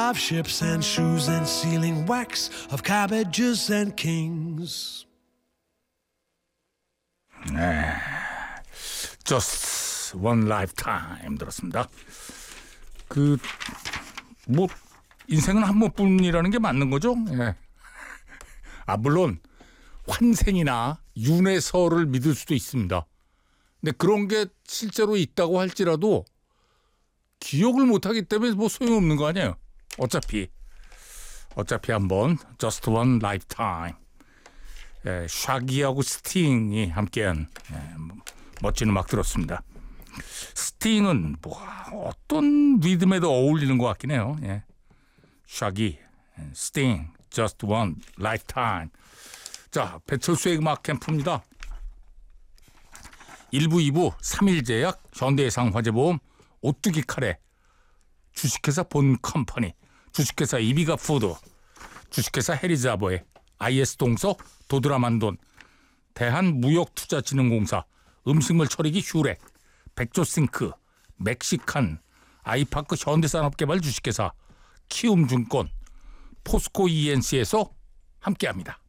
of ships and shoes and sealing wax of cabbages and kings. 네, Just One Lifetime 들었습니다. 뭐 인생은 한 번뿐이라는 게 맞는 거죠? 예. 물론 환생이나 윤회설을 믿을 수도 있습니다. 근데 그런 게 실제로 있다고 할지라도 기억을 못하기 때문에 뭐 소용없는 거 아니에요. 어차피 한번 Just One Lifetime. 샤기하고 스팅이 함께한 멋진 음악 들었습니다. 스팅은 뭐 어떤 리듬에도 어울리는 것 같긴 해요. 샤기, 스팅, Just One Lifetime. 자, 배철수의 음악 캠프입니다. 1부, 2부 3일제약, 현대해상 화재보험, 오뚜기 카레, 주식회사 본컴퍼니, 주식회사 이비가 푸드, 주식회사 해리자보의 IS 동서, 도드라만돈, 대한무역투자진흥공사, 음식물 처리기 휴렉, 백조싱크, 멕시칸, 아이파크 현대산업개발 주식회사, 키움증권, 포스코 ENC에서 함께합니다.